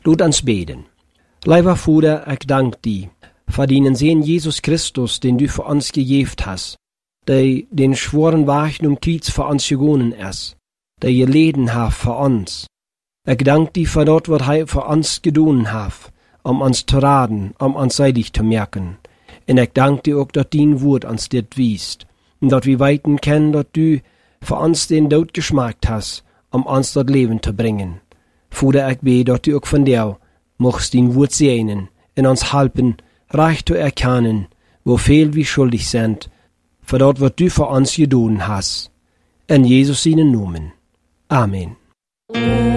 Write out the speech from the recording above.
Laat ons beten. Lieber Vater, ich danke dir für deinen Sohn Jesus Christus, den du für uns gegeben hast, der den schweren Weg um Kreuz für uns gegangen ist, der geleden hat für uns. Ich danke dir für das, was er für uns getan hat, uns zu raten, uns seilig zu merken. Und ich danke dir auch, dass dein Wort uns das wiest, und dass wir weiten können, dass du für uns den Tod geschmackt hast, uns das Leben zu bringen. Vater, ich bete, dass du auch von dir mochtst dein Wort segnen, in uns helfen, recht zu erkennen, wo viel wir schuldig sind, für das, was du für uns getan hast. In Jesus seinen Namen. Amen.